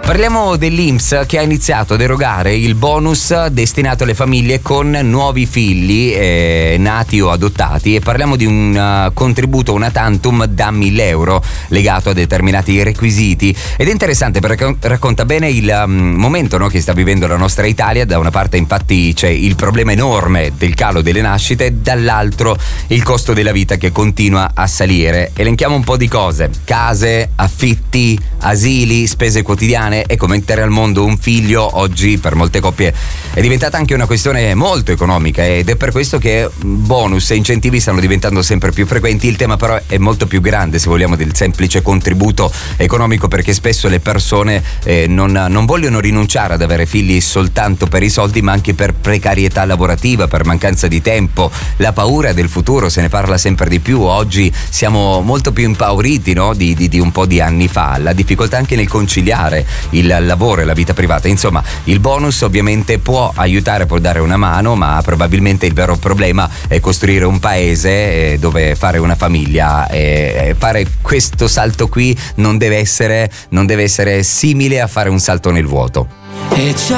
Parliamo dell'INPS che ha iniziato ad erogare il bonus destinato alle famiglie con nuovi figli nati o adottati, e parliamo di un contributo una tantum da 1.000 euro legato a determinati requisiti. Ed è interessante perché racconta bene il momento, no, che sta vivendo la nostra Italia. Da una parte infatti c'è il problema enorme del calo delle nascite, dall'altro il costo della vita che continua a salire. Elenchiamo un po' di cose: case, affitti, asili, spese quotidiane. Ecco, mettere al mondo un figlio oggi per molte coppie è diventata anche una questione molto economica, ed è per questo che bonus e incentivi stanno diventando sempre più frequenti. Il tema però è molto più grande, se vogliamo, del semplice contributo economico, perché spesso le persone non vogliono rinunciare ad avere figli soltanto per i soldi, ma anche per precarietà lavorativa, per mancanza di tempo, la paura del futuro. Se ne parla sempre di più. Oggi siamo molto più impauriti, no, di un po' di anni fa. La difficoltà anche nel conciliare il lavoro e la vita privata. Insomma, il bonus ovviamente può aiutare, può dare una mano, ma probabilmente il vero problema è costruire un paese dove fare una famiglia, e fare questo salto qui non deve essere simile a fare un salto nel vuoto.